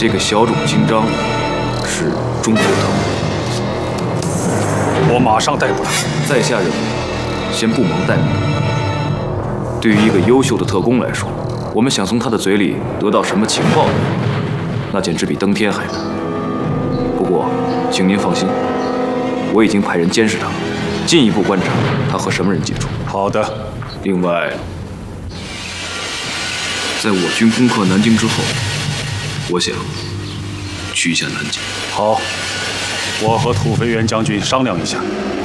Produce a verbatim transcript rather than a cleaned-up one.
这个小种金章是中国特务， 我马上逮捕他。 在下认为，先不忙逮捕。对于一个优秀的特工来说，我们想从他的嘴里得到什么情报，那简直比登天还难。不过，请您放心，我已经派人监视他，进一步观察他和什么人接触。 好的。 另外，在我军攻克南京之后，我想去一下南京。 好，我和土肥原将军商量一下，